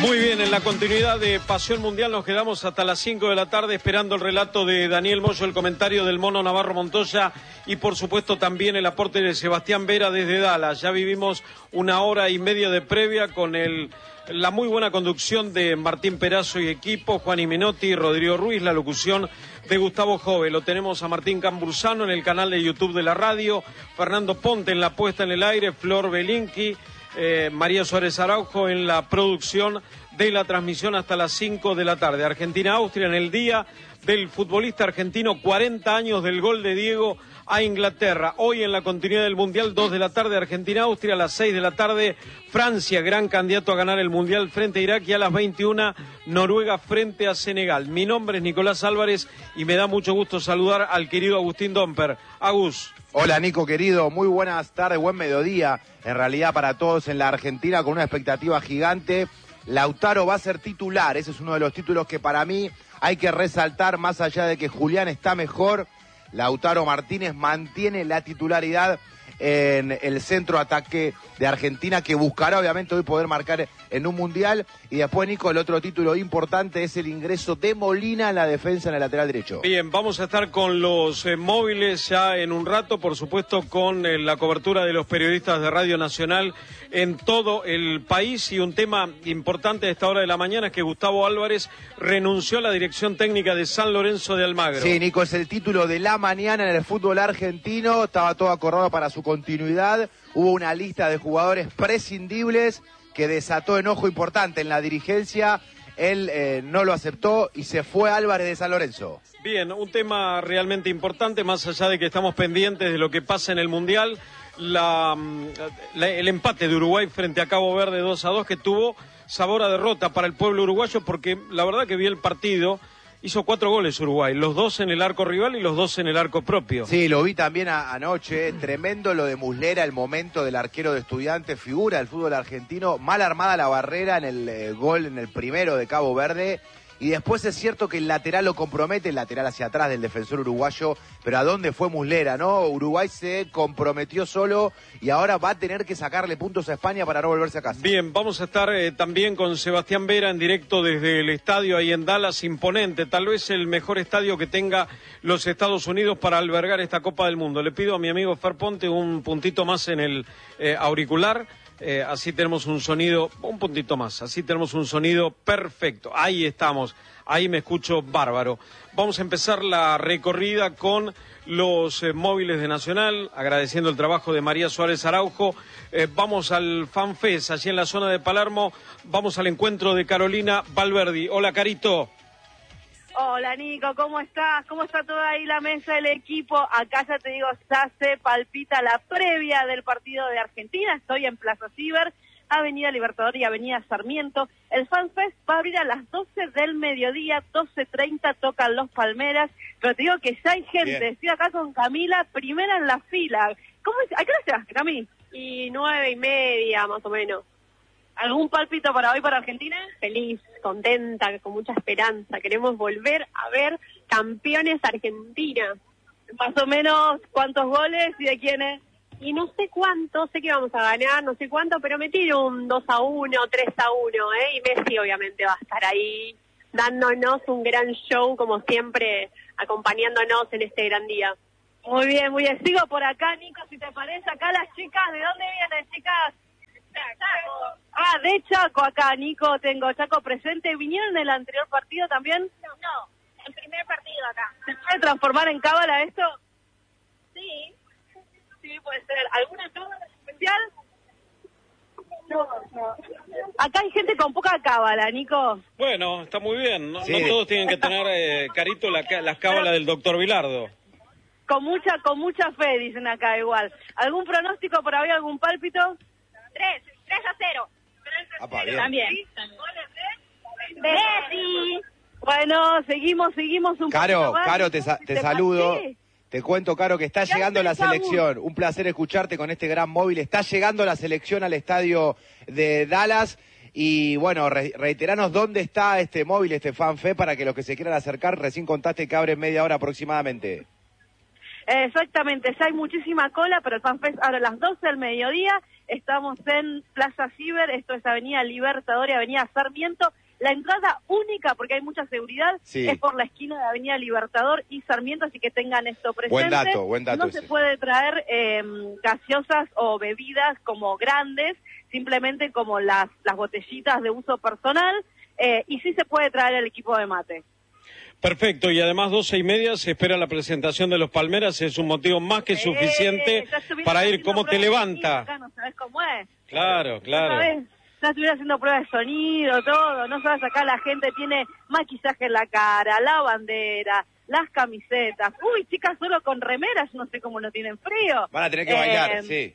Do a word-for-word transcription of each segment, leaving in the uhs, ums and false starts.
Muy bien, en la continuidad de Pasión Mundial nos quedamos hasta las cinco de la tarde esperando el relato de Daniel Moyo, el comentario del Mono Navarro Montoya y por supuesto también el aporte de Sebastián Vera desde Dallas. Ya vivimos una hora y media de previa con el, la muy buena conducción de Martín Perazo y equipo, Juan Menotti, Rodrigo Ruiz, la locución de Gustavo Jove. Lo tenemos a Martín Cambursano en el canal de YouTube de la radio, Fernando Ponte en la puesta en el aire, Flor Belinqui, Eh, María Suárez Araujo en la producción de la transmisión hasta las cinco de la tarde. Argentina-Austria en el día del futbolista argentino, cuarenta años del gol de Diego a Inglaterra. Hoy en la continuidad del Mundial, dos de la tarde Argentina-Austria, a las seis de la tarde Francia, gran candidato a ganar el Mundial frente a Irak, y a las veintiuna Noruega frente a Senegal. Mi nombre es Nicolás Álvarez y me da mucho gusto saludar al querido Agustín Domper. Agus. Hola Nico querido, muy buenas tardes, buen mediodía, en realidad para todos en la Argentina con una expectativa gigante. Lautaro va a ser titular, ese es uno de los títulos que para mí hay que resaltar, más allá de que Julián está mejor, Lautaro Martínez mantiene la titularidad en el centro ataque de Argentina, que buscará obviamente hoy poder marcar en un Mundial. Y después, Nico, el otro título importante es el ingreso de Molina en la defensa en el lateral derecho. Bien, vamos a estar con los eh, móviles ya en un rato, por supuesto con eh, la cobertura de los periodistas de Radio Nacional en todo el país. Y un tema importante a esta hora de la mañana es que Gustavo Álvarez renunció a la dirección técnica de San Lorenzo de Almagro. Sí, Nico, es el título de la mañana en el fútbol argentino, estaba todo acordado para su continuidad, hubo una lista de jugadores prescindibles que desató enojo importante en la dirigencia, él eh, no lo aceptó y se fue Álvarez de San Lorenzo. Bien, un tema realmente importante, más allá de que estamos pendientes de lo que pasa en el Mundial, la, la, el empate de Uruguay frente a Cabo Verde dos a dos, que tuvo sabor a derrota para el pueblo uruguayo, porque la verdad que vi el partido. Hizo cuatro goles Uruguay, los dos en el arco rival y los dos en el arco propio. Sí, lo vi también a, anoche, tremendo lo de Muslera, el momento del arquero de Estudiantes, figura del fútbol argentino, mal armada la barrera en el eh, gol, en el primero de Cabo Verde. Y después es cierto que el lateral lo compromete, el lateral hacia atrás del defensor uruguayo, pero ¿a dónde fue Muslera, no? Uruguay se comprometió solo y ahora va a tener que sacarle puntos a España para no volverse a casa. Bien, vamos a estar eh, también con Sebastián Vera en directo desde el estadio ahí en Dallas, imponente, tal vez el mejor estadio que tenga los Estados Unidos para albergar esta Copa del Mundo. Le pido a mi amigo Fer Ponte un puntito más en el eh, auricular. Eh, así tenemos un sonido, un puntito más, así tenemos un sonido perfecto. Ahí estamos, ahí me escucho bárbaro. Vamos a empezar la recorrida con los eh, móviles de Nacional, agradeciendo el trabajo de María Suárez Araujo. Eh, vamos al FanFest, allí en la zona de Palermo. Vamos al encuentro de Carolina Valverdi. Hola, Carito. Hola Nico, ¿cómo estás? ¿Cómo está toda ahí la mesa del equipo? Acá ya te digo, ya se palpita la previa del partido de Argentina. Estoy en Plaza Ciber, Avenida Libertador y Avenida Sarmiento. El FanFest va a abrir a las doce del mediodía, doce treinta tocan los Palmeras. Pero te digo que ya hay gente. Bien. Estoy acá con Camila, primera en la fila. ¿Cómo es? ¿A qué hora llegaste, Cami? Y nueve y media, más o menos. ¿Algún pálpito para hoy para Argentina? Feliz, contenta, con mucha esperanza. Queremos volver a ver campeones Argentina. Más o menos, ¿cuántos goles y de quiénes? Y no sé cuánto, sé que vamos a ganar, no sé cuánto, pero me tiro un dos a uno, tres a uno, ¿eh? Y Messi obviamente va a estar ahí, dándonos un gran show, como siempre, acompañándonos en este gran día. Muy bien, muy bien. Sigo por acá, Nico, si te parece. Acá las chicas, ¿de dónde vienen, chicas? Chaco. Ah, de Chaco acá, Nico, tengo Chaco presente. ¿Vinieron en el anterior partido también? No, no, el primer partido acá. ¿Se puede transformar en cábala esto? Sí. Sí, puede ser. ¿Alguna cábala especial? No, no. Acá hay gente con poca cábala, Nico. Bueno, está muy bien. No, sí. No todos tienen que tener, eh, Carito, la, las cábalas del doctor Bilardo. Con mucha, con mucha fe, dicen acá igual. ¿Algún pronóstico por hoy, algún pálpito? Tres, tres a cero. Apa, bien. También. Messi. Bueno, seguimos, seguimos un Caro, poquito más. Caro, te, sa te saludo. Te cuento, Caro, que está llegando la selección. Un placer escucharte con este gran móvil. Está llegando la selección al estadio de Dallas. Y bueno, re reiteranos dónde está este móvil, este FanFest, para que los que se quieran acercar, recién contaste que abre media hora aproximadamente. Exactamente, ya hay muchísima cola, pero el FanFest abre a las doce del mediodía. Estamos en Plaza Ciber, esto es Avenida Libertador y Avenida Sarmiento. La entrada única, porque hay mucha seguridad, sí. es por la esquina de Avenida Libertador y Sarmiento, así que tengan esto presente. Buen dato, buen dato No ese. se puede traer eh, gaseosas o bebidas como grandes, simplemente como las, las botellitas de uso personal, eh, y sí se puede traer el equipo de mate. Perfecto, y además doce y media se espera la presentación de los Palmeras, es un motivo más que suficiente eh, para ir. ¿Cómo te levanta? Acá no sabes cómo es. Claro, claro. ¿No sabés? Ya estuviera haciendo pruebas de sonido, todo, no sabes, acá la gente tiene maquillaje en la cara, la bandera, las camisetas. Uy, chicas, solo con remeras, no sé cómo no tienen frío. Van a tener que eh, bailar, sí.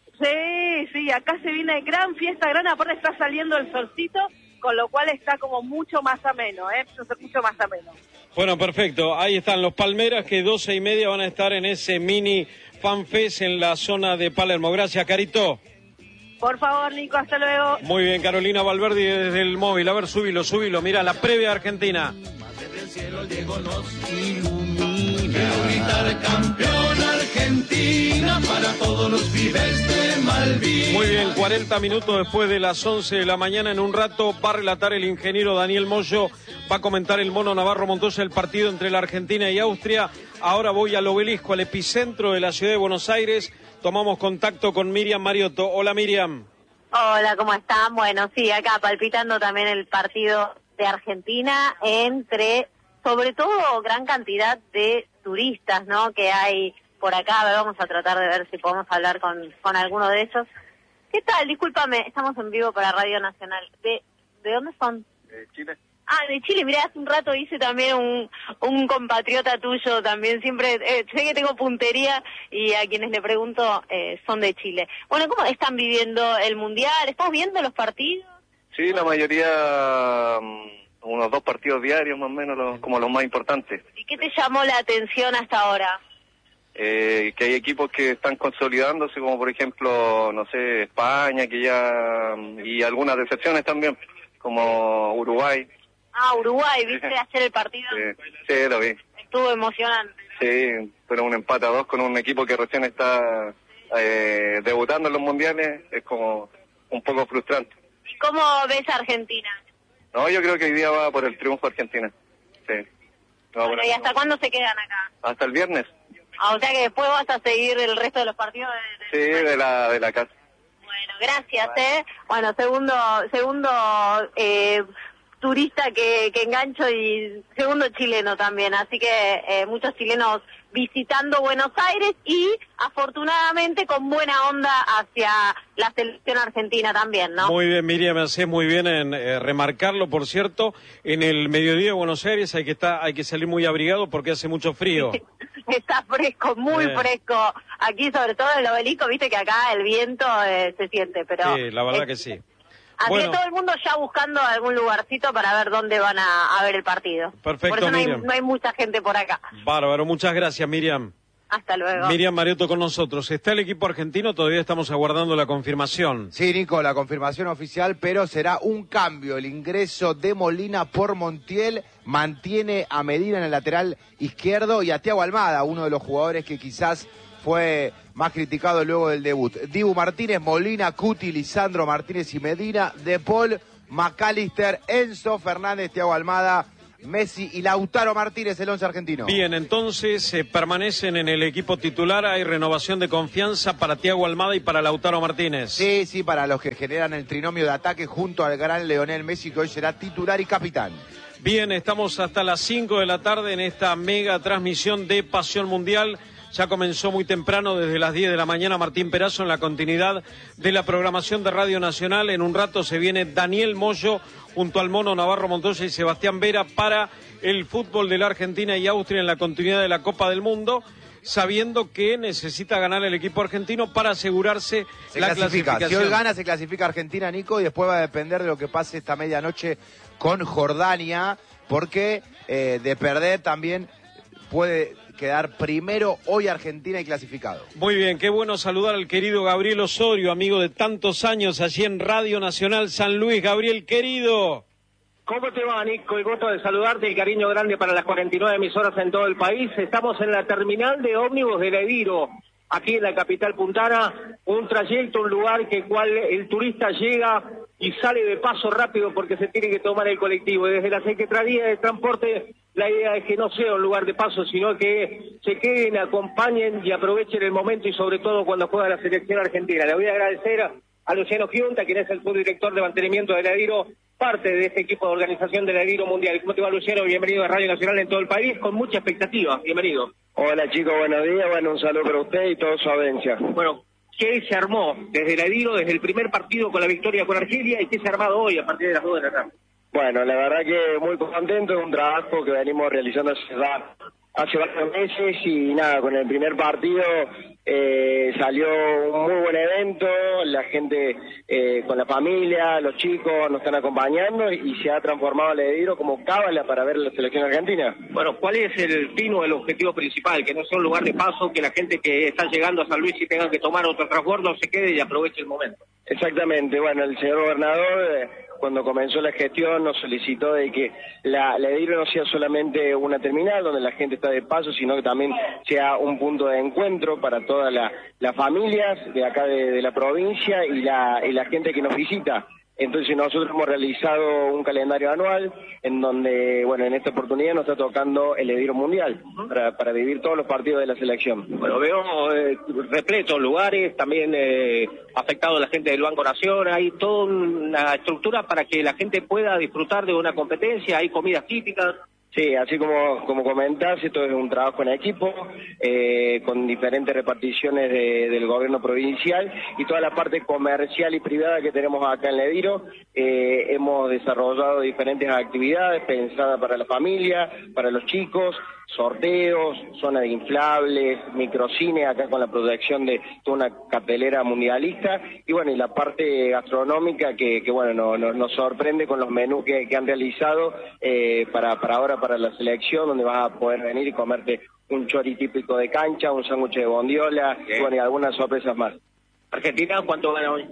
Sí, sí, acá se viene gran fiesta, gran, aparte está saliendo el solcito, con lo cual está como mucho más ameno, ¿eh? Mucho más ameno. Bueno, perfecto, ahí están los Palmeras que doce y media van a estar en ese mini fanfest en la zona de Palermo. Gracias, Carito. Por favor, Nico, hasta luego. Muy bien, Carolina Valverdi desde el móvil. A ver, subilo, subilo. Mira, la previa Argentina. Desde el cielo el Diego nos ilumina. Quiero gritar campeón Argentina para todos los pibes de Malvinas. Muy bien, cuarenta minutos después de las once de la mañana. En un rato va a relatar el ingeniero Daniel Moyo. Va a comentar el Mono Navarro Montoya el partido entre la Argentina y Austria. Ahora voy al obelisco, al epicentro de la ciudad de Buenos Aires. Tomamos contacto con Miriam Mariotto. Hola, Miriam. Hola, ¿cómo están? Bueno, sí, acá palpitando también el partido de Argentina entre, sobre todo, gran cantidad de turistas, ¿no?, que hay por acá. A ver, vamos a tratar de ver si podemos hablar con, con alguno de ellos. ¿Qué tal? Discúlpame, estamos en vivo para Radio Nacional. ¿De, de dónde son? De Chile. Ah, de Chile. Mirá, hace un rato hice también un, un compatriota tuyo también. Siempre, eh, sé que tengo puntería y a quienes le pregunto eh, son de Chile. Bueno, ¿cómo están viviendo el Mundial? ¿Estás viendo los partidos? Sí, la mayoría, um, unos dos partidos diarios más o menos, los, como los más importantes. ¿Y qué te llamó la atención hasta ahora? Eh, que hay equipos que están consolidándose, como por ejemplo, no sé, España, que ya, y algunas decepciones también, como Uruguay. Ah, Uruguay, ¿viste hacer el partido? Sí, sí, lo vi. Estuvo emocionante. Sí, pero un empate a dos con un equipo que recién está eh, debutando en los mundiales es como un poco frustrante. ¿Y cómo ves a Argentina? No, yo creo que hoy día va por el triunfo Argentina. Sí. No, bueno, ¿y hasta cuándo se quedan acá? Hasta el viernes. Ah, o sea que después vas a seguir el resto de los partidos de, de... Sí, de la, de la casa. Bueno, gracias, ¿eh? Bueno, segundo, segundo eh, turista que, que engancho y segundo chileno también, así que eh, muchos chilenos visitando Buenos Aires y afortunadamente con buena onda hacia la selección argentina también, ¿no? Muy bien, Miriam, me haces muy bien en eh, remarcarlo, por cierto, en el mediodía de Buenos Aires hay que estar, hay que salir muy abrigado porque hace mucho frío. Está fresco, muy Bien. fresco. Aquí, sobre todo en el obelisco, viste que acá el viento eh, se siente, pero... Sí, la verdad eh, que sí. Así Bueno. que todo el mundo ya buscando algún lugarcito para ver dónde van a, a ver el partido. Perfecto, Por eso no hay, Miriam. no hay mucha gente por acá. Bárbaro, muchas gracias, Miriam. Hasta luego. Miriam Mariotto con nosotros. ¿Está el equipo argentino? Todavía estamos aguardando la confirmación. Sí, Nico, la confirmación oficial, pero será un cambio. El ingreso de Molina por Montiel mantiene a Medina en el lateral izquierdo y a Thiago Almada, uno de los jugadores que quizás fue más criticado luego del debut. Dibu Martínez, Molina, Cuti, Lisandro Martínez y Medina, De Paul, McAllister, Enzo Fernández, Thiago Almada, Messi y Lautaro Martínez, el once argentino. Bien, entonces eh, permanecen en el equipo titular. Hay renovación de confianza para Thiago Almada y para Lautaro Martínez. Sí, sí, para los que generan el trinomio de ataque junto al gran Lionel Messi, que hoy será titular y capitán. Bien, estamos hasta las cinco de la tarde en esta mega transmisión de Pasión Mundial. Ya comenzó muy temprano, desde las diez de la mañana, Martín Perazo en la continuidad de la programación de Radio Nacional. En un rato se viene Daniel Moyo junto al Mono Navarro Montoya y Sebastián Vera para el fútbol de la Argentina y Austria en la continuidad de la Copa del Mundo, sabiendo que necesita ganar el equipo argentino para asegurarse Se la clasifica. clasificación. Si hoy gana, se clasifica Argentina, Nico, y después va a depender de lo que pase esta medianoche con Jordania, porque eh, de perder también puede quedar primero hoy Argentina y clasificado. Muy bien, qué bueno saludar al querido Gabriel Osorio, amigo de tantos años allí en Radio Nacional San Luis. Gabriel, querido. ¿Cómo te va, Nico? El gusto de saludarte, el cariño grande para las cuarenta y nueve emisoras en todo el país. Estamos en la terminal de ómnibus de Leviro, aquí en la capital puntana, un trayecto, un lugar que cual el turista llega y sale de paso rápido porque se tiene que tomar el colectivo. Y desde la Secretaría de Transporte, la idea es que no sea un lugar de paso, sino que se queden, acompañen y aprovechen el momento, y sobre todo cuando juega la selección argentina. Le voy a agradecer a Luciano Giunta, quien es el subdirector de mantenimiento del Ediro, parte de este equipo de organización del Ediro Mundial. ¿Cómo te va, Luciano? Bienvenido a Radio Nacional en todo el país, con mucha expectativa. Bienvenido. Hola, chicos, buenos días. Bueno, un saludo para usted y toda su audiencia. Bueno, ¿qué se armó desde el Ediro, desde el primer partido con la victoria con Argelia, y qué se ha armado hoy a partir de las dos de la tarde? Bueno, la verdad que muy contento, es un trabajo que venimos realizando hace, hace varios meses, y nada, con el primer partido eh, salió un muy buen evento, la gente eh, con la familia, los chicos nos están acompañando, y se ha transformado el Ediro como cábala para ver la selección argentina. Bueno, ¿cuál es el fin o el objetivo principal? Que no sea un lugar de paso, que la gente que está llegando a San Luis y tenga que tomar otro transbordo se quede y aproveche el momento. Exactamente, bueno, el señor gobernador... Eh, cuando comenzó la gestión nos solicitó de que la, la Ediro no sea solamente una terminal donde la gente está de paso, sino que también sea un punto de encuentro para todas la, las familias de acá de, de la provincia y la, y la gente que nos visita. Entonces nosotros hemos realizado un calendario anual en donde, bueno, en esta oportunidad nos está tocando el Ediro Mundial para, para vivir todos los partidos de la selección. Bueno, veo eh, repletos lugares, también eh, afectado a la gente del Banco Nación, hay toda una estructura para que la gente pueda disfrutar de una competencia, hay comidas típicas. Sí, así como, como comentás, esto es un trabajo en equipo, eh, con diferentes reparticiones de, del gobierno provincial, y toda la parte comercial y privada que tenemos acá en Ediro. Eh, hemos desarrollado diferentes actividades pensadas para la familia, para los chicos, sorteos, zona de inflables, microcine, acá con la proyección de toda una cartelera mundialista, y bueno, y la parte gastronómica que, que bueno, no, no, nos sorprende con los menús que, que han realizado eh, para, para ahora, para la selección, donde vas a poder venir y comerte un chori típico de cancha, un sándwich de bondiola, y bueno, y algunas sorpresas más. ¿Argentina cuánto gana hoy?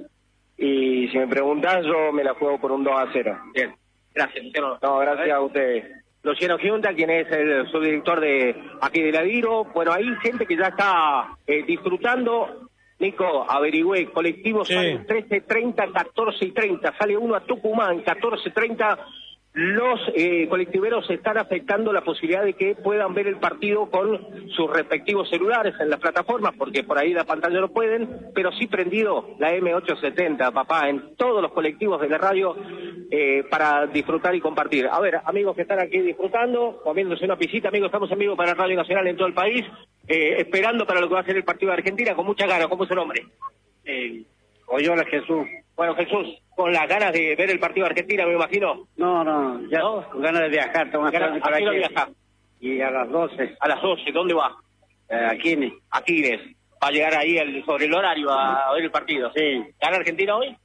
Y si me preguntás, yo me la juego por un dos a cero. Bien, gracias, Luciano. No, gracias a ustedes. Luciano Giunta, quien es el subdirector de aquí de Ediro. Bueno, hay gente que ya está eh, disfrutando. Nico, averigüé, colectivos sí. Salen trece treinta, catorce y treinta, sale uno a Tucumán, catorce treinta. Los eh, colectiveros están afectando la posibilidad de que puedan ver el partido con sus respectivos celulares en las plataformas, porque por ahí la pantalla no pueden, pero sí prendido la eme ochocientos setenta, papá, en todos los colectivos de la radio eh, para disfrutar y compartir. A ver, amigos que están aquí disfrutando, comiéndose una pisita, amigos, estamos en vivo para Radio Nacional en todo el país, eh, esperando para lo que va a ser el partido de Argentina, con mucha ganas. ¿Cómo es su nombre? Eh, Oyola Jesús. Bueno, Jesús, con las ganas de ver el partido de Argentina, me imagino. No, no, ya ¿no? Con ganas de viajar. Tengo ganas para que... viajar. Y a las doce. A las doce, ¿dónde va? Eh, a Quines. A Quines. Va a llegar ahí el, sobre el horario a, a ver el partido. Sí. ¿Gana Argentina hoy?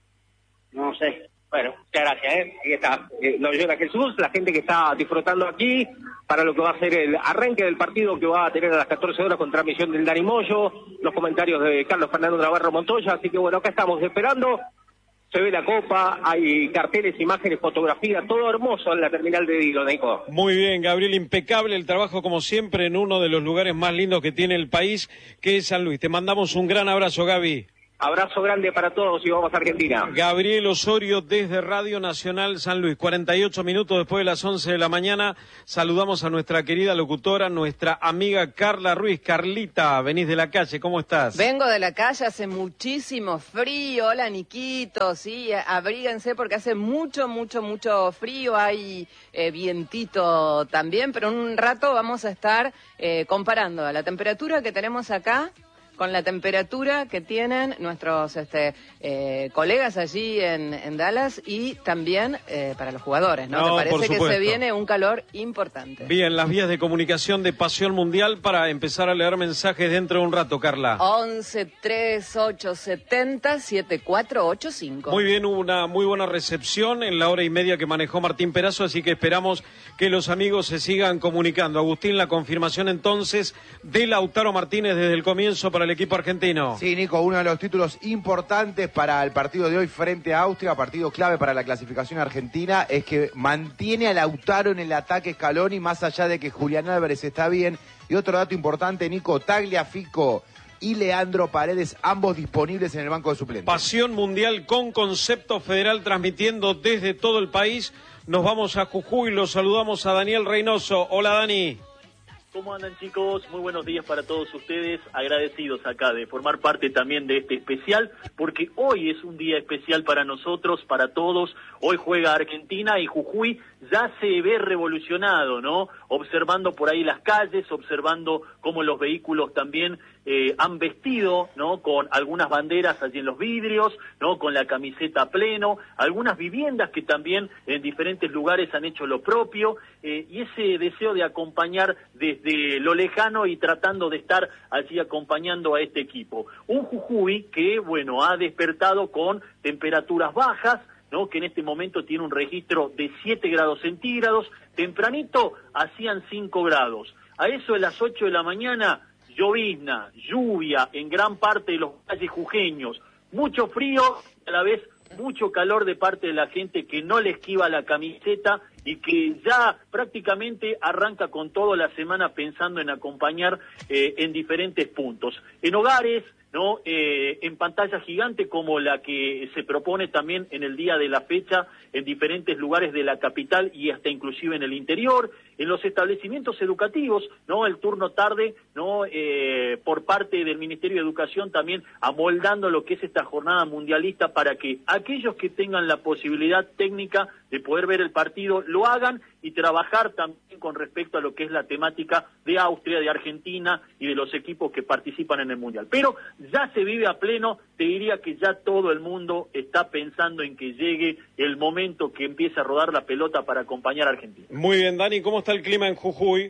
No sé. Bueno, muchas gracias, ¿eh? Ahí está. Eh, lo lleva Jesús, la gente que está disfrutando aquí para lo que va a ser el arranque del partido que va a tener a las catorce horas con transmisión del Dani Moyo, los comentarios de Carlos Fernando Navarro Montoya. Así que bueno, acá estamos esperando. Se ve la copa, hay carteles, imágenes, fotografía, todo hermoso en la terminal de Ediro, Nico. Muy bien, Gabriel, impecable el trabajo como siempre en uno de los lugares más lindos que tiene el país, que es San Luis. Te mandamos un gran abrazo, Gaby. Abrazo grande para todos y vamos a Argentina. Gabriel Osorio desde Radio Nacional San Luis. cuarenta y ocho minutos después de las once de la mañana. Saludamos a nuestra querida locutora, nuestra amiga Carla Ruiz. Carlita, venís de la calle, ¿cómo estás? Vengo de la calle, hace muchísimo frío. Hola, Niquito, sí, abríguense porque hace mucho, mucho, mucho frío. Hay eh, vientito también, pero en un rato vamos a estar eh, comparando la temperatura que tenemos acá con la temperatura que tienen nuestros este, eh, colegas allí en, en Dallas, y también eh, para los jugadores, ¿no? No, Me parece que supuesto. se viene un calor importante. Bien, las vías de comunicación de Pasión Mundial para empezar a leer mensajes dentro de un rato, Carla. once, tres, ocho, setenta, setenta y cuatro ochenta y cinco. Muy bien, hubo una muy buena recepción en la hora y media que manejó Martín Perazo, así que esperamos que los amigos se sigan comunicando. Agustín, la confirmación entonces de Lautaro Martínez desde el comienzo para el equipo argentino. Sí, Nico, uno de los títulos importantes para el partido de hoy frente a Austria, partido clave para la clasificación argentina, es que mantiene a Lautaro en el ataque Scaloni, más allá de que Julián Álvarez está bien. Y otro dato importante, Nico, Tagliafico y Leandro Paredes, ambos disponibles en el banco de suplentes. Pasión Mundial con concepto federal transmitiendo desde todo el país. Nos vamos a Jujuy, los saludamos a Daniel Reynoso. Hola, Dani. ¿Cómo andan, chicos? Muy buenos días para todos ustedes, agradecidos acá de formar parte también de este especial, porque hoy es un día especial para nosotros, para todos. Hoy juega Argentina y Jujuy ya se ve revolucionado, ¿no? Observando por ahí las calles, observando cómo los vehículos también eh, han vestido, ¿no? Con algunas banderas allí en los vidrios, ¿no? Con la camiseta a pleno, algunas viviendas que también en diferentes lugares han hecho lo propio, eh, y ese deseo de acompañar desde lo lejano y tratando de estar allí acompañando a este equipo. Un Jujuy que, bueno, ha despertado con temperaturas bajas, ¿no? Que en este momento tiene un registro de siete grados centígrados, tempranito hacían cinco grados. A eso de las ocho de la mañana, llovizna, lluvia en gran parte de los valles jujeños, mucho frío, a la vez mucho calor de parte de la gente que no le esquiva la camiseta y que ya prácticamente arranca con toda la semana pensando en acompañar eh, en diferentes puntos. En hogares, ¿no? Eh, en pantalla gigante como la que se propone también en el día de la fecha en diferentes lugares de la capital y hasta inclusive en el interior, en los establecimientos educativos, ¿no? El turno tarde, ¿no? Eh, por parte del Ministerio de Educación también amoldando lo que es esta jornada mundialista para que aquellos que tengan la posibilidad técnica de poder ver el partido lo hagan y trabajar también con respecto a lo que es la temática de Austria, de Argentina y de los equipos que participan en el Mundial. Pero ya se vive a pleno, te diría que ya todo el mundo está pensando en que llegue el momento que empiece a rodar la pelota para acompañar a Argentina. Muy bien, Dani, ¿cómo está el clima en Jujuy?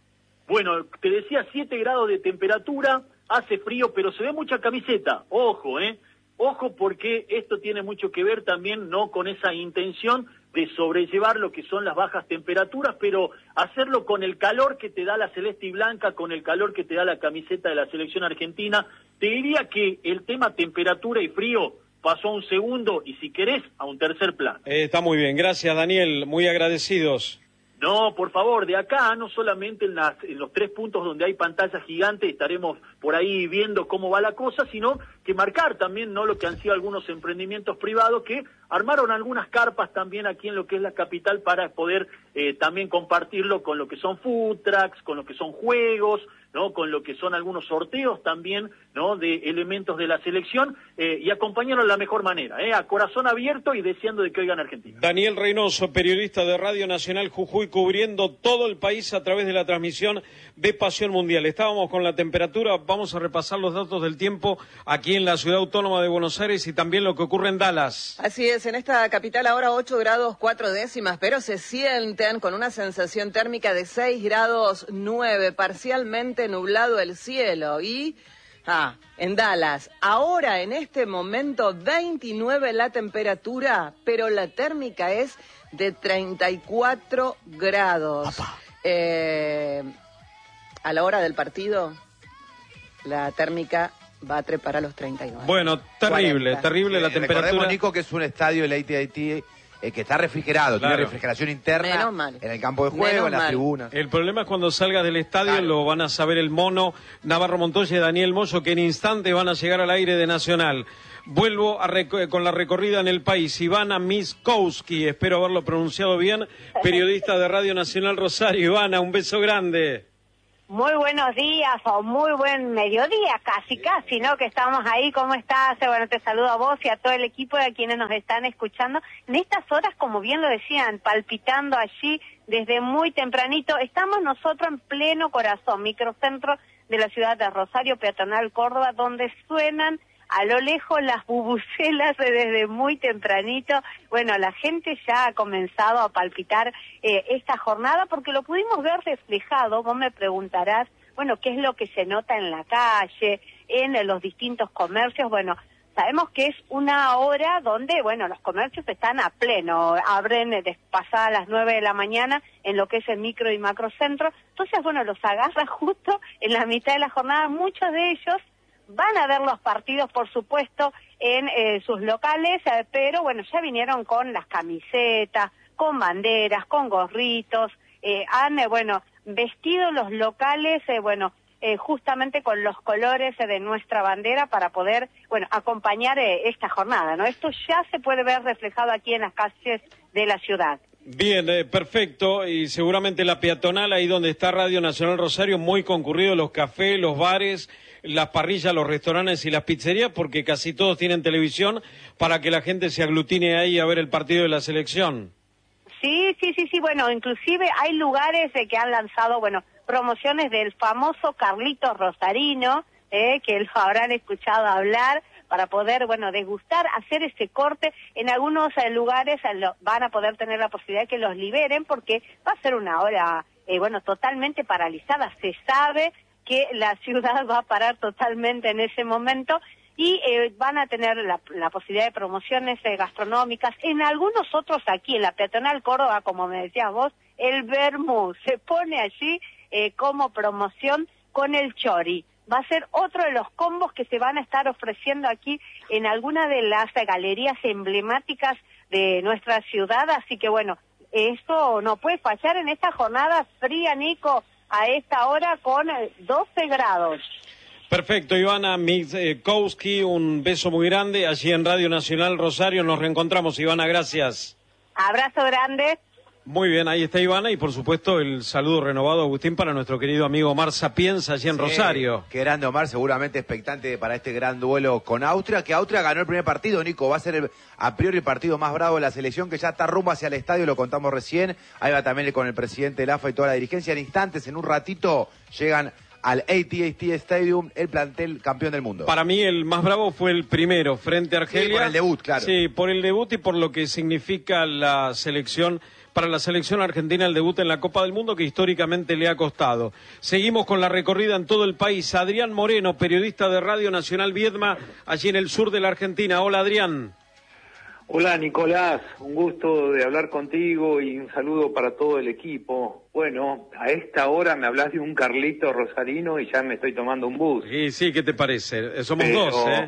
Bueno, te decía siete grados de temperatura, hace frío, pero se ve mucha camiseta, ojo, ¿eh? Ojo porque esto tiene mucho que ver también, ¿no? Con esa intención de sobrellevar lo que son las bajas temperaturas, pero hacerlo con el calor que te da la celeste y blanca, con el calor que te da la camiseta de la selección argentina. Te diría que el tema temperatura y frío pasó a un segundo y, si querés, a un tercer plano. Eh, está muy bien, gracias, Daniel, muy agradecidos. No, por favor, de acá, no solamente en, las, en los tres puntos donde hay pantalla gigante, estaremos por ahí viendo cómo va la cosa, sino que marcar también, ¿no?, lo que han sido algunos emprendimientos privados que armaron algunas carpas también aquí en lo que es la capital para poder eh, también compartirlo con lo que son food trucks, con lo que son juegos, ¿no?, con lo que son algunos sorteos también, ¿no?, de elementos de la selección, eh, y acompañarlo de la mejor manera, ¿eh?, a corazón abierto y deseando de que oigan Argentina. Daniel Reynoso, periodista de Radio Nacional Jujuy, cubriendo todo el país a través de la transmisión de Pasión Mundial. Estábamos con la temperatura, vamos a repasar los datos del tiempo aquí en la Ciudad Autónoma de Buenos Aires y también lo que ocurre en Dallas. Así es, en esta capital ahora ocho grados cuatro décimas, pero se sienten con una sensación térmica de seis grados nueve, parcialmente nublado el cielo. Y ah, en Dallas, ahora en este momento veintinueve la temperatura, pero la térmica es de treinta y cuatro grados. Eh, a la hora del partido, la térmica va a trepar a los treinta y nueve. Bueno, terrible, cuarenta. terrible la Eh, temperatura. Recordemos, Nico, que es un estadio del A T and T eh, que está refrigerado, Claro. tiene refrigeración interna Menos mal. en el campo de juego, Menos en las mal. tribunas. El problema es cuando salgas del estadio, Claro. lo van a saber el Mono, Navarro Montoya y Daniel Moyo, que en instantes van a llegar al aire de Nacional. Vuelvo a reco- con la recorrida en el país. Ivana Miskowski, espero haberlo pronunciado bien, periodista de Radio Nacional Rosario. Ivana, un beso grande. Muy buenos días o muy buen mediodía, casi, casi, ¿no? Que estamos ahí, ¿cómo estás? Bueno, te saludo a vos y a todo el equipo y a quienes nos están escuchando. En estas horas, como bien lo decían, palpitando allí desde muy tempranito, estamos nosotros en pleno corazón, microcentro de la ciudad de Rosario, peatonal Córdoba, donde suenan a lo lejos las bubucelas desde muy tempranito. Bueno, la gente ya ha comenzado a palpitar eh, esta jornada porque lo pudimos ver reflejado. Vos me preguntarás, bueno, ¿qué es lo que se nota en la calle, en los distintos comercios? Bueno, sabemos que es una hora donde, bueno, los comercios están a pleno, abren eh, pasadas las nueve de la mañana en lo que es el micro y macrocentro. Entonces, bueno, los agarra justo en la mitad de la jornada. Muchos de ellos van a ver los partidos, por supuesto, en eh, sus locales, eh, pero bueno, ya vinieron con las camisetas, con banderas, con gorritos, eh, han, eh, bueno, vestido los locales, eh, bueno, eh, justamente con los colores de nuestra bandera para poder, bueno, acompañar eh, esta jornada, ¿no? Esto ya se puede ver reflejado aquí en las calles de la ciudad. Bien, eh, perfecto, y seguramente la peatonal, ahí donde está Radio Nacional Rosario, muy concurrido, los cafés, los bares, las parrillas, los restaurantes y las pizzerías, porque casi todos tienen televisión para que la gente se aglutine ahí a ver el partido de la selección. Sí, sí, sí, sí, bueno, inclusive hay lugares eh, que han lanzado, bueno, promociones del famoso Carlitos Rosarino, eh, que lo habrán escuchado hablar, para poder, bueno, degustar, hacer ese corte. En algunos eh, lugares eh, lo, van a poder tener la posibilidad de que los liberen, porque va a ser una hora, eh, bueno, totalmente paralizada. Se sabe que la ciudad va a parar totalmente en ese momento y eh, van a tener la, la posibilidad de promociones eh, gastronómicas. En algunos otros aquí, en la peatonal Córdoba, como me decías vos, el vermú se pone allí eh, como promoción con el chori. Va a ser otro de los combos que se van a estar ofreciendo aquí en alguna de las galerías emblemáticas de nuestra ciudad. Así que bueno, esto no puede fallar en esta jornada fría, Nico, a esta hora con doce grados. Perfecto, Ivana Miskowski, un beso muy grande. Allí en Radio Nacional Rosario nos reencontramos, Ivana, gracias. Abrazo grande. Muy bien, ahí está Ivana y por supuesto el saludo renovado, Agustín, para nuestro querido amigo Omar Sapienza allí en sí, Rosario. Qué grande Omar, seguramente expectante para este gran duelo con Austria, que Austria ganó el primer partido, Nico, va a ser el, a priori el partido más bravo de la selección, que ya está rumbo hacia el estadio, lo contamos recién, ahí va también con el presidente de la A F A y toda la dirigencia, en instantes, en un ratito, llegan al A T and T Stadium, el plantel campeón del mundo. Para mí el más bravo fue el primero, frente a Argelia. Sí, por el debut, claro. Sí, por el debut y por lo que significa la selección, para la selección argentina el debut en la Copa del Mundo, que históricamente le ha costado. Seguimos con la recorrida en todo el país. Adrián Moreno, periodista de Radio Nacional Viedma, allí en el sur de la Argentina. Hola, Adrián. Hola, Nicolás, un gusto de hablar contigo y un saludo para todo el equipo. Bueno, a esta hora me hablas de un Carlito Rosarino y ya me estoy tomando un bus. Sí, sí, ¿qué te parece? Somos Pero... dos, ¿eh?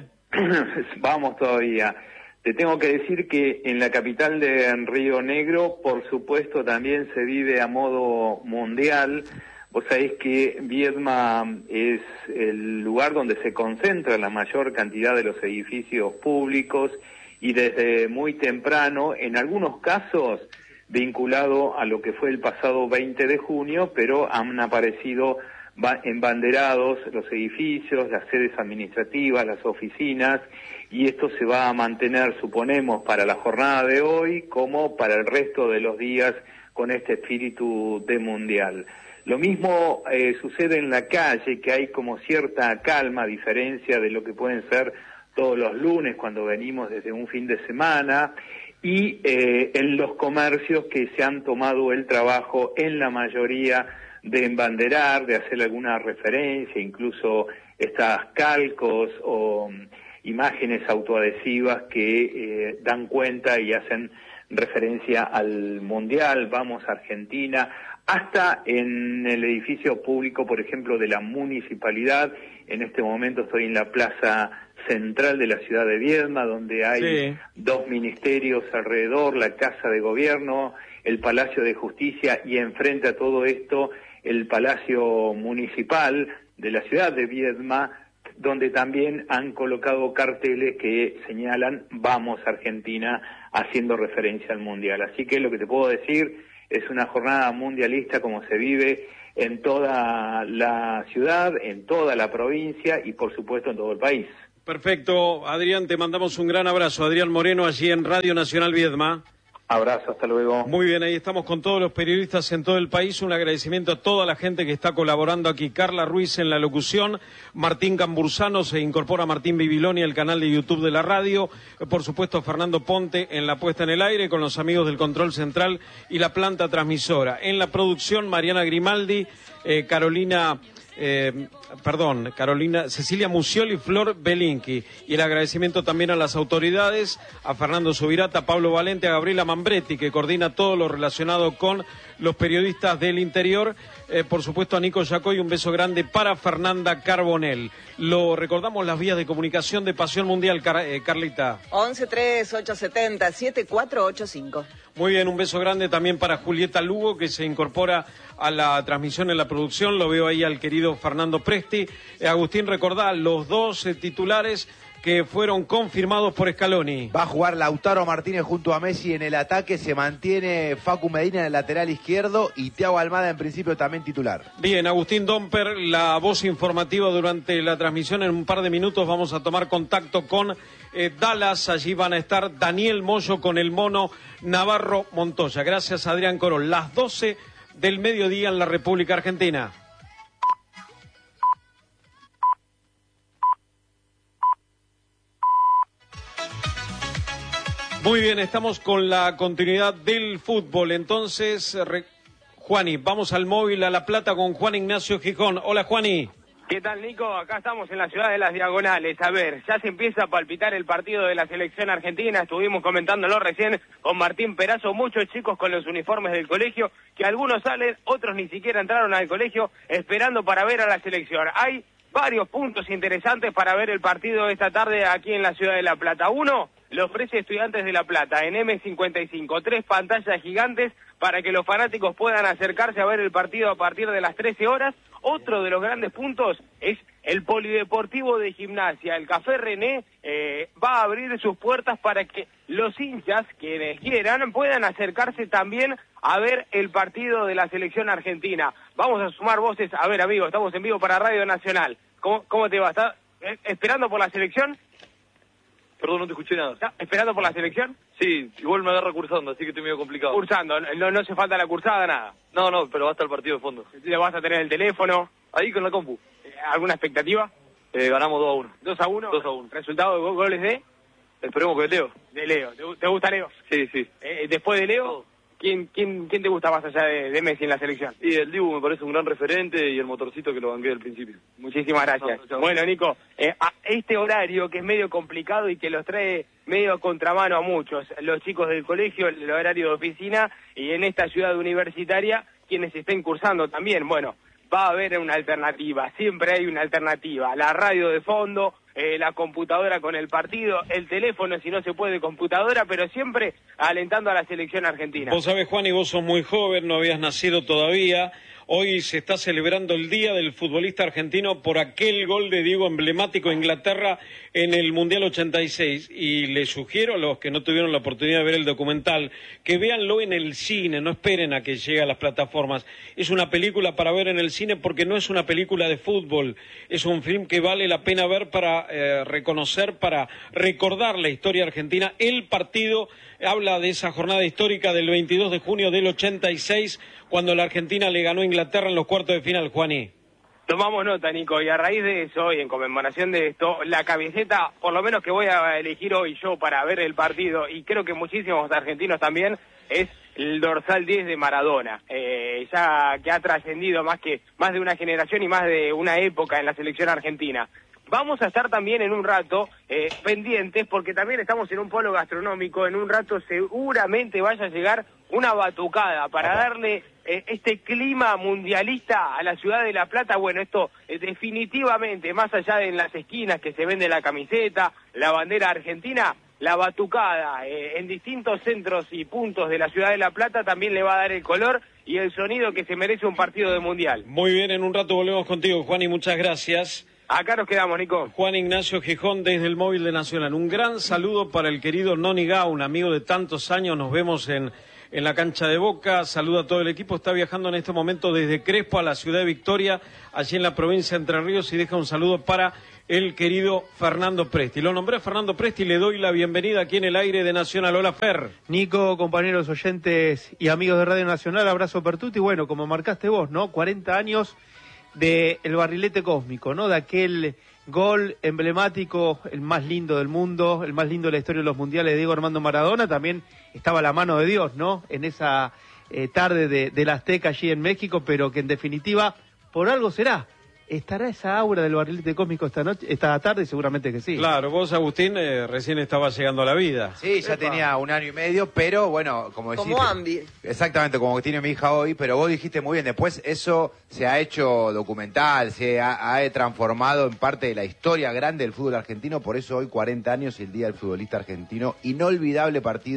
Vamos todavía. Te tengo que decir que en la capital de Río Negro, por supuesto, también se vive a modo mundial. Vos sabés que Viedma es el lugar donde se concentra la mayor cantidad de los edificios públicos y desde muy temprano, en algunos casos vinculado a lo que fue el pasado veinte de junio, pero han aparecido embanderados los edificios, las sedes administrativas, las oficinas, y esto se va a mantener, suponemos, para la jornada de hoy como para el resto de los días con este espíritu de mundial. Lo mismo eh, sucede en la calle, que hay como cierta calma, a diferencia de lo que pueden ser todos los lunes cuando venimos desde un fin de semana, y eh, en los comercios que se han tomado el trabajo en la mayoría de embanderar, de hacer alguna referencia, incluso estas calcos o um, imágenes autoadhesivas que eh, dan cuenta y hacen referencia al Mundial, vamos Argentina, hasta en el edificio público, por ejemplo, de la municipalidad. En este momento estoy en la plaza central de la ciudad de Viedma, donde hay sí. dos ministerios alrededor, la Casa de Gobierno, el Palacio de Justicia y enfrente a todo esto el Palacio Municipal de la ciudad de Viedma, donde también han colocado carteles que señalan "Vamos Argentina", haciendo referencia al Mundial. Así que lo que te puedo decir es una jornada mundialista como se vive en toda la ciudad, en toda la provincia y por supuesto en todo el país. Perfecto, Adrián, te mandamos un gran abrazo. Adrián Moreno, allí en Radio Nacional Viedma. Abrazo, hasta luego. Muy bien, ahí estamos con todos los periodistas en todo el país. Un agradecimiento a toda la gente que está colaborando aquí. Carla Ruiz en la locución, Martín Cambursano, se incorpora Martín Bibiloni al canal de YouTube de la radio. Por supuesto, Fernando Ponte en la puesta en el aire con los amigos del control central y la planta transmisora. En la producción, Mariana Grimaldi, eh, Carolina... Eh, perdón, Carolina, Cecilia Musioli y Flor Belinqui. Y el agradecimiento también a las autoridades, a Fernando Subirata, Pablo Valente, a Gabriela Mambretti, que coordina todo lo relacionado con los periodistas del interior. Eh, por supuesto a Nico Yacoy, un beso grande para Fernanda Carbonell. Lo recordamos, las vías de comunicación de Pasión Mundial, Car eh, Carlita. once tres ocho setenta siete cuatro ocho cinco. Muy bien, un beso grande también para Julieta Lugo, que se incorpora a la transmisión en la producción. Lo veo ahí al querido querido Fernando Presti. Eh, Agustín, recordá los dos eh, titulares que fueron confirmados por Scaloni. Va a jugar Lautaro Martínez junto a Messi en el ataque, se mantiene Facu Medina en el lateral izquierdo y Thiago Almada en principio también titular. Bien, Agustín Domper, la voz informativa durante la transmisión. En un par de minutos vamos a tomar contacto con eh, Dallas. Allí van a estar Daniel Moyo con el mono Navarro Montoya. Gracias, Adrián Corol. Las doce del mediodía en la República Argentina. Muy bien, estamos con la continuidad del fútbol. Entonces, re... Juani, vamos al móvil a La Plata con Juan Ignacio Gijón. Hola, Juani. ¿Qué tal, Nico? Acá estamos en la ciudad de las Diagonales. A ver, ya se empieza a palpitar el partido de la selección argentina. Estuvimos comentándolo recién con Martín Perazo. Muchos chicos con los uniformes del colegio, que algunos salen, otros ni siquiera entraron al colegio, esperando para ver a la selección. Hay varios puntos interesantes para ver el partido de esta tarde aquí en la ciudad de La Plata. Uno lo ofrece Estudiantes de La Plata en eme cincuenta y cinco. Tres pantallas gigantes para que los fanáticos puedan acercarse a ver el partido a partir de las trece horas. Otro de los grandes puntos es el Polideportivo de Gimnasia. El Café René eh, va a abrir sus puertas para que los hinchas, quienes quieran, puedan acercarse también a ver el partido de la selección argentina. Vamos a sumar voces. A ver, amigo, estamos en vivo para Radio Nacional. ¿Cómo, cómo te va? ¿Estás eh, esperando por la selección? Perdón, no te escuché nada. ¿Estás esperando por la selección? Sí, igual me agarra cursando, así que estoy medio complicado. Cursando, no, no hace falta la cursada, nada. No, no, pero va a estar el partido de fondo. ¿Le vas a tener el teléfono? Ahí con la compu. ¿Alguna expectativa? Eh, ganamos dos a uno. ¿dos a uno? dos a uno. ¿Resultado de goles de? Esperemos que de Leo. De Leo. ¿Te, te gusta Leo? Sí, sí. Eh, después de Leo, ¿quién, quién, ¿quién te gusta más allá de, de Messi en la selección? Y el Dibu me parece un gran referente y el motorcito que lo banqué al principio. Muchísimas gracias. No, bueno, Nico, eh, a este horario que es medio complicado y que los trae medio a contramano a muchos, los chicos del colegio, el horario de oficina, y en esta ciudad universitaria, quienes estén cursando también, bueno, va a haber una alternativa, siempre hay una alternativa, la radio de fondo, eh, la computadora con el partido, el teléfono si no se puede computadora, pero siempre alentando a la selección argentina. Vos sabés, Juan, y vos sos muy joven, no habías nacido todavía. Hoy se está celebrando el Día del Futbolista Argentino por aquel gol de Diego emblemático a Inglaterra en el Mundial ochenta y seis. Y les sugiero a los que no tuvieron la oportunidad de ver el documental que véanlo en el cine, no esperen a que llegue a las plataformas. Es una película para ver en el cine porque no es una película de fútbol. Es un film que vale la pena ver para eh, reconocer, para recordar la historia argentina. El partido habla de esa jornada histórica del veintidós de junio del ochenta y seis, cuando la Argentina le ganó a Inglaterra en los cuartos de final, Juaní. Tomamos nota, Nico, y a raíz de eso, y en conmemoración de esto, la camiseta, por lo menos que voy a elegir hoy yo para ver el partido, y creo que muchísimos argentinos también, es el dorsal diez de Maradona, eh, ya que ha trascendido más que más de una generación y más de una época en la selección argentina. Vamos a estar también en un rato eh, pendientes, porque también estamos en un polo gastronómico. En un rato seguramente vaya a llegar una batucada para darle eh, este clima mundialista a la ciudad de La Plata. Bueno, esto eh, definitivamente, más allá de en las esquinas que se vende la camiseta, la bandera argentina, la batucada eh, en distintos centros y puntos de la ciudad de La Plata también le va a dar el color y el sonido que se merece un partido de mundial. Muy bien, en un rato volvemos contigo, Juan, y muchas gracias. Acá nos quedamos, Nico. Juan Ignacio Gijón desde el móvil de Nacional. Un gran saludo para el querido Noni Gau, un amigo de tantos años. Nos vemos en, en la cancha de Boca. Saluda a todo el equipo. Está viajando en este momento desde Crespo a la ciudad de Victoria, allí en la provincia de Entre Ríos, y deja un saludo para el querido Fernando Presti. Lo nombré a Fernando Presti y le doy la bienvenida aquí en el aire de Nacional. Hola, Fer. Nico, compañeros oyentes y amigos de Radio Nacional, abrazo per tutti. Bueno, como marcaste vos, ¿no? cuarenta años de el barrilete cósmico, ¿no? De aquel gol emblemático, el más lindo del mundo, el más lindo de la historia de los mundiales de Diego Armando Maradona. También estaba la mano de Dios, ¿no? En esa eh, tarde de, de la Azteca allí en México, pero que en definitiva, por algo será. ¿Estará esa aura del barrilete cósmico esta noche, esta tarde? Seguramente que sí. Claro, vos, Agustín, eh, recién estabas llegando a la vida. Sí, ya Epa. tenía un año y medio, pero bueno, como decís... Como Ambi. Exactamente, como que tiene mi hija hoy, pero vos dijiste muy bien, después eso se ha hecho documental, se ha, ha transformado en parte de la historia grande del fútbol argentino, por eso hoy cuarenta años y el Día del Futbolista Argentino, inolvidable partido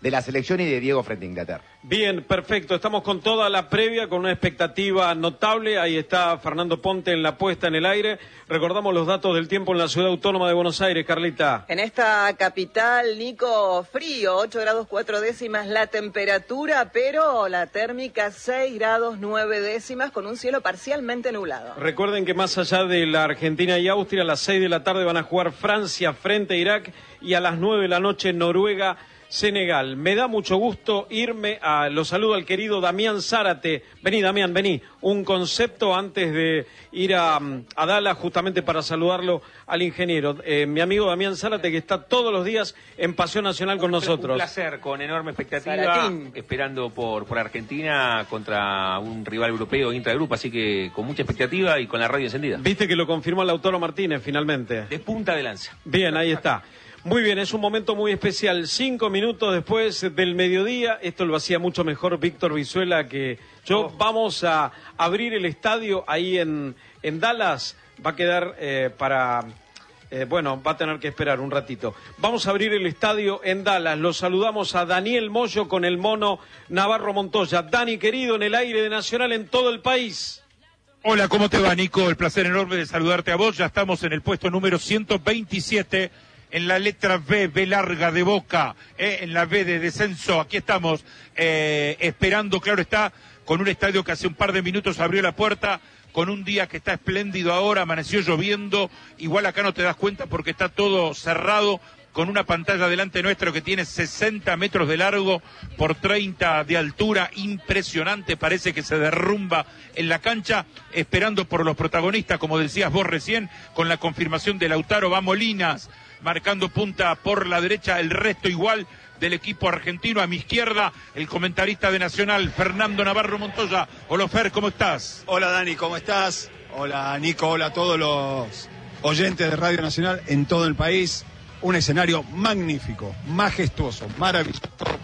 de la selección y de Diego frente a Inglaterra. Bien, perfecto. Estamos con toda la previa, con una expectativa notable. Ahí está Fernando Ponte en la puesta en el aire. Recordamos los datos del tiempo en la ciudad autónoma de Buenos Aires, Carlita. En esta capital, Nico, frío, ocho grados cuatro décimas la temperatura, pero la térmica seis grados nueve décimas con un cielo parcialmente nublado. Recuerden que más allá de la Argentina y Austria, a las seis de la tarde van a jugar Francia frente a Irak y a las nueve de la noche Noruega Senegal. Me da mucho gusto irme a... Lo saludo al querido Damián Zárate. Vení, Damián, vení. Un concepto antes de ir a, a Dallas justamente para saludarlo al ingeniero. Eh, mi amigo Damián Zárate, que está todos los días en Pasión Nacional con nosotros. Un placer, con enorme expectativa, Zaratín. esperando por, por Argentina contra un rival europeo intragrupo, así que con mucha expectativa y con la radio encendida. Viste que lo confirmó Lautaro Martínez finalmente. De punta de lanza. Bien, ahí está. Muy bien, es un momento muy especial. Cinco minutos después del mediodía, esto lo hacía mucho mejor Víctor Vizuela que yo. Oh. Vamos a abrir el estadio ahí en, en Dallas. Va a quedar eh, para... Eh, bueno, va a tener que esperar un ratito. Vamos a abrir el estadio en Dallas. Los saludamos a Daniel Moyo con el mono Navarro Montoya. Dani, querido, en el aire de Nacional en todo el país. Hola, ¿cómo te va, Nico? El placer enorme de saludarte a vos. Ya estamos en el puesto número ciento veintisiete. En la letra B, B larga de Boca, eh, en la B de descenso. Aquí estamos eh, esperando, claro está, con un estadio que hace un par de minutos abrió la puerta, con un día que está espléndido ahora, amaneció lloviendo, igual acá no te das cuenta porque está todo cerrado, con una pantalla delante nuestro que tiene sesenta metros de largo por treinta de altura, impresionante, parece que se derrumba en la cancha, esperando por los protagonistas, como decías vos recién, con la confirmación de Lautaro, va Molinas, marcando punta por la derecha, el resto igual del equipo argentino. A mi izquierda, el comentarista de Nacional, Fernando Navarro Montoya. Hola, Fer, ¿cómo estás? Hola, Dani, ¿cómo estás? Hola, Nico, hola a todos los oyentes de Radio Nacional en todo el país. Un escenario magnífico, majestuoso, maravilloso,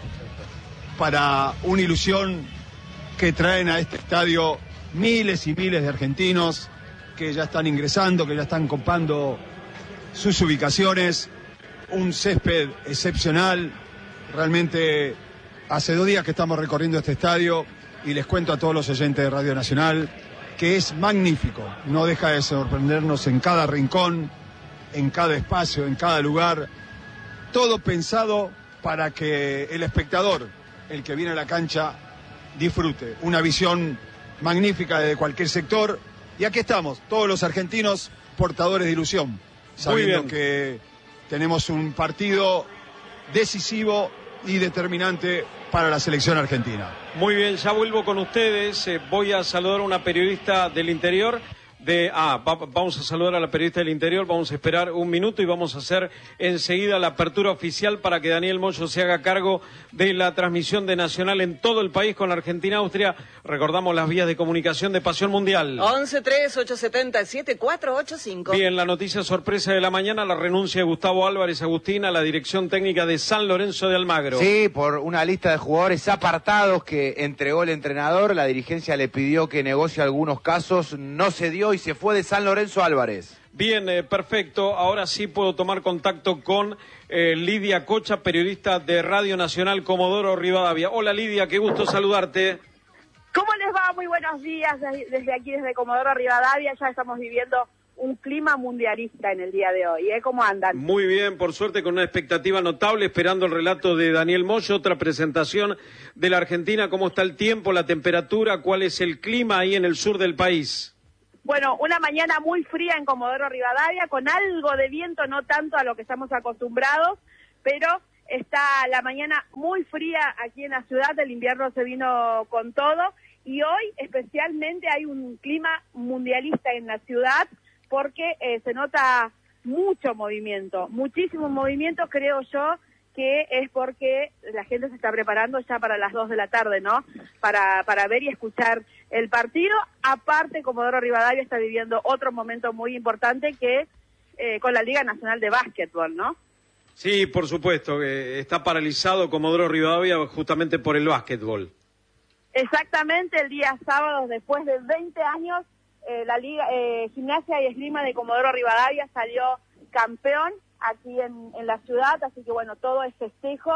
para una ilusión que traen a este estadio miles y miles de argentinos que ya están ingresando, que ya están copando sus ubicaciones, un césped excepcional. Realmente hace dos días que estamos recorriendo este estadio y les cuento a todos los oyentes de Radio Nacional que es magnífico, no deja de sorprendernos en cada rincón, en cada espacio, en cada lugar, todo pensado para que el espectador, el que viene a la cancha, disfrute una visión magnífica de cualquier sector. Y aquí estamos, todos los argentinos portadores de ilusión, sabiendo que tenemos un partido decisivo y determinante para la selección argentina. Muy bien, ya vuelvo con ustedes. Eh, voy a saludar a una periodista del interior. De, ah, va, vamos a saludar a la periodista del interior, vamos a esperar un minuto y vamos a hacer enseguida la apertura oficial para que Daniel Moyo se haga cargo de la transmisión de Nacional en todo el país con la Argentina-Austria. Recordamos las vías de comunicación de Pasión Mundial. once tres ocho siete cero siete cuatro ocho cinco. Bien, la noticia sorpresa de la mañana, la renuncia de Gustavo Álvarez Agustín a la dirección técnica de San Lorenzo de Almagro. Sí, por una lista de jugadores apartados que entregó el entrenador, la dirigencia le pidió que negocie algunos casos, no se dio y se fue de San Lorenzo Álvarez. Bien, eh, perfecto. Ahora sí puedo tomar contacto con eh, Lidia Cocha, periodista de Radio Nacional Comodoro Rivadavia. Hola Lidia, qué gusto saludarte. ¿Cómo les va? Muy buenos días desde aquí, desde Comodoro Rivadavia. Ya estamos viviendo un clima mundialista en el día de hoy, ¿eh? ¿Cómo andan? Muy bien, por suerte con una expectativa notable, esperando el relato de Daniel Moyo, otra presentación de la Argentina. ¿Cómo está el tiempo, la temperatura? ¿Cuál es el clima ahí en el sur del país? Bueno, una mañana muy fría en Comodoro Rivadavia, con algo de viento, no tanto a lo que estamos acostumbrados, pero está la mañana muy fría aquí en la ciudad, el invierno se vino con todo, y hoy especialmente hay un clima mundialista en la ciudad, porque eh, se nota mucho movimiento, muchísimo movimiento, creo yo, que es porque la gente se está preparando ya para las dos de la tarde, ¿no? Para, para ver y escuchar el partido. Aparte, Comodoro Rivadavia está viviendo otro momento muy importante que eh, con la Liga Nacional de Básquetbol, ¿no? Sí, por supuesto, eh, está paralizado Comodoro Rivadavia justamente por el básquetbol. Exactamente, el día sábado, después de veinte años, eh, la Liga eh, Gimnasia y Esgrima de Comodoro Rivadavia salió campeón aquí en, en la ciudad, así que bueno, todo es festejo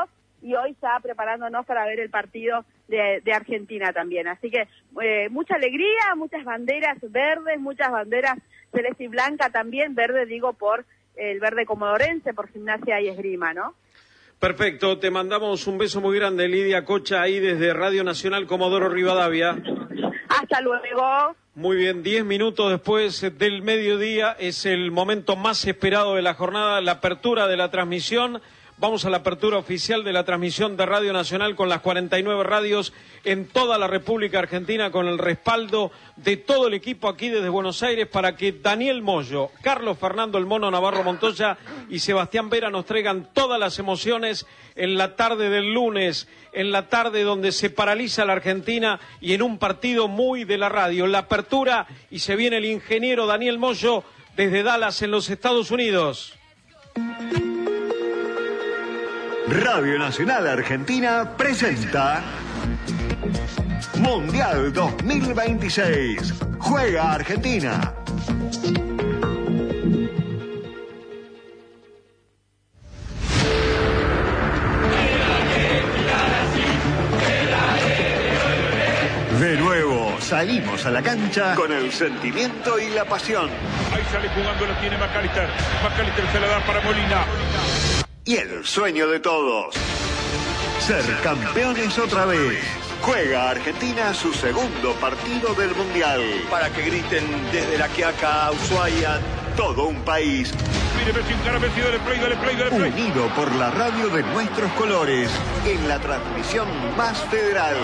y hoy ya preparándonos para ver el partido de, de Argentina también. Así que eh, mucha alegría, muchas banderas verdes, muchas banderas celeste y blanca también, verde digo por el verde comodorense, por Gimnasia y Esgrima, ¿no? Perfecto, te mandamos un beso muy grande, Lidia Cocha, ahí desde Radio Nacional Comodoro Rivadavia. Hasta luego. Muy bien, diez minutos después del mediodía, es el momento más esperado de la jornada, la apertura de la transmisión. Vamos a la apertura oficial de la transmisión de Radio Nacional con las cuarenta y nueve radios en toda la República Argentina, con el respaldo de todo el equipo aquí desde Buenos Aires, para que Daniel Moyo, Carlos Fernando el Mono Navarro Montoya y Sebastián Vera nos traigan todas las emociones en la tarde del lunes, en la tarde donde se paraliza la Argentina y en un partido muy de la radio. La apertura, y se viene el ingeniero Daniel Moyo desde Dallas en los Estados Unidos. Radio Nacional Argentina presenta Mundial dos mil veintiséis. Juega Argentina. De nuevo salimos a la cancha con el sentimiento y la pasión. Ahí sale jugando, lo tiene McAllister. McAllister se la da para Molina. Y el sueño de todos, ser campeones otra vez. Juega Argentina su segundo partido del Mundial. Para que griten desde La Quiaca a Ushuaia. Todo un país. Mire, Messi, encara Messi, dale play, dale play, dale play. Unido por la radio de nuestros colores, en la transmisión más federal.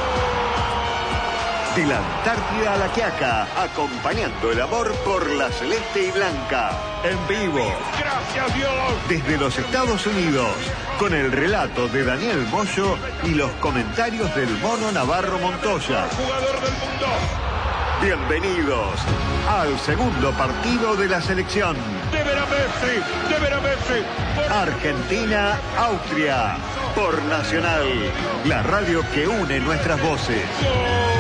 De la Antártida a La Quiaca, acompañando el amor por la celeste y blanca. En vivo. Gracias, Dios. Desde los Estados Unidos, con el relato de Daniel Moyo y los comentarios del Mono Navarro Montoya. Jugador del mundo. Bienvenidos al segundo partido de la selección. De ver a Messi, de ver a Messi. Argentina, Austria, por Nacional, la radio que une nuestras voces. ¡Gol!